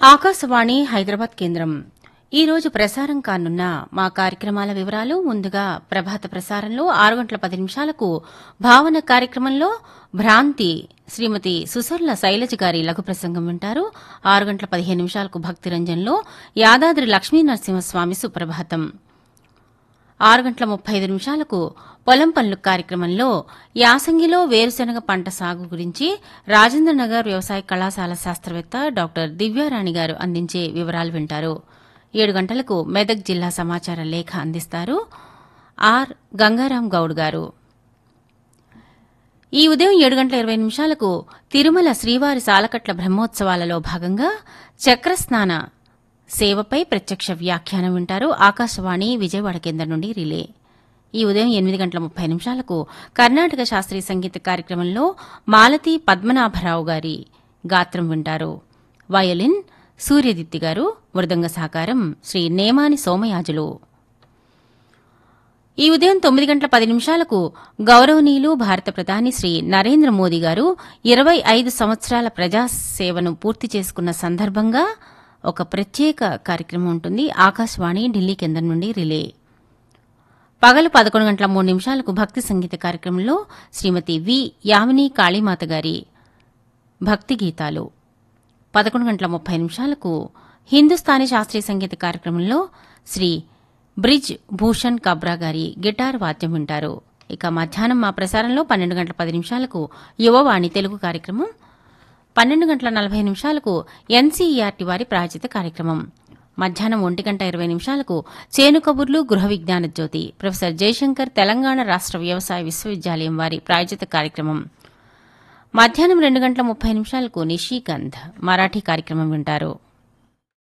ఆకాశవాణి హైదరాబాద్ కేంద్రం ఈరోజు ప్రసారం కానున్న మా కార్యక్రమాల వివరాలు. ముందుగా ప్రభాత ప్రసారంలో 6 గంటల 10 నిమిషాలకు భావన కార్యక్రమంలో భ్రాంతి శ్రీమతి సుసర్ల శైలజ గారి లఘు ప్రసంగం వింటారు. 6 గంటల 15 నిమిషాలకు భక్తిరంజన్లో యాదాద్రి లక్ష్మీనరసింహస్వామి సుప్రభాతం. 6 గంటల 35 నిమిషాలకు పొలం పనులు కార్యక్రమంలో యాసంగిలో వేరుశెనగ పంట సాగు గురించి రాజేంద్రనగర్ వ్యవసాయ కళాశాల శాస్త్రవేత్త డాక్టర్ దివ్యారాణి గారు అందించే వివరాలు వింటారు. 7 గంటలకు మెదక్ జిల్లా సమాచార లేఖ అందిస్తారు ఆర్ గంగారాం గౌడ్ గారు. ఈ ఉదయం 7 గంటల 20 నిమిషాలకు తిరుమల శ్రీవారి సాలకట్ల బ్రహ్మోత్సవాలలో భాగంగా చక్రస్నాన సేవపై ప్రత్యక్ష వ్యాఖ్యానం వింటారు. ఆకాశవాణి విజయవాడ కేంద్రం నుండి రిలే. ఈ ఉదయం 8 గంటల 30 నిమిషాలకు కర్ణాటక శాస్త్రీయ సంగీత కార్యక్రమంలో మాలతి పద్మనాభరావు గారి గాత్రం వింటారు. వయోలిన్ సూర్యదిత్తి గారు, మృదంగ సహకారం శ్రీ నేమాని సోమయాజులు. ఈ ఉదయం 9 గంటల 10 నిమిషాలకు గౌరవనీయులు భారత ప్రధాని శ్రీ నరేంద్ర మోదీ గారు 25 సంవత్సరాల ప్రజాసేవను పూర్తి చేసుకున్న సందర్భంగా ఒక ప్రత్యేక కార్యక్రమం ఉంటుంది. ఆకాశవాణి ఢిల్లీ కేంద్రం నుండి రిలే. పగలు 11 గంటల 3 నిమిషాలకు భక్తి సంగీత కార్యక్రమంలో శ్రీమతి వి యామిని కాళీమాత గారి భక్తి గీతాలు. 11 గంటల 30 నిమిషాలకు హిందుస్థానీ శాస్త్రీయ సంగీత కార్యక్రమంలో శ్రీ బ్రిజ్ భూషణ్ కబ్రా గారి గిటార్ వాద్యం వింటారు. ఇక మధ్యాహ్నం మా ప్రసారంలో 12 గంటల 10 నిమిషాలకు యువవాణి తెలుగు కార్యక్రమం, 12 గంటల 40 నిమిషాలకు ఎన్సీఈఆర్టీ వారి ప్రాయోజిత కార్యక్రమం, మధ్యాహ్నం 1 గంట 20 నిమిషాలకు చేను కబుర్లు గృహ విజ్ఞాన జ్యోతి ప్రొఫెసర్ జయశంకర్ తెలంగాణ రాష్ట్ర వ్యవసాయ విశ్వవిద్యాలయం వారి ప్రాయోజిత కార్యక్రమం, మధ్యాహ్నం 2 గంటల 30 నిమిషాలకు నిషీకంధ్ మరాఠీ కార్యక్రమం వింటారు.